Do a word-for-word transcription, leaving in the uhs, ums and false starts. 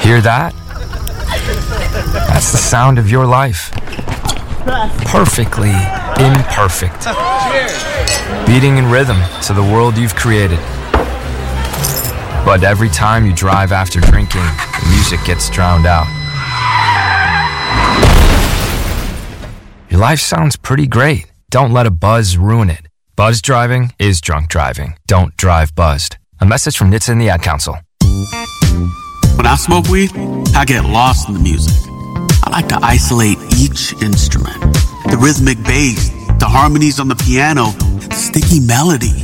Hear that? That's the sound of your life. Perfectly imperfect. Beating in rhythm to the world you've created. But every time you drive after drinking, the music gets drowned out. Your life sounds pretty great. Don't let a buzz ruin it. Buzz driving is drunk driving. Don't drive buzzed. A message from N H T S A and the Ad Council. When I smoke weed, I get lost in the music. I like to isolate each instrument. The rhythmic bass, the harmonies on the piano, the sticky melody.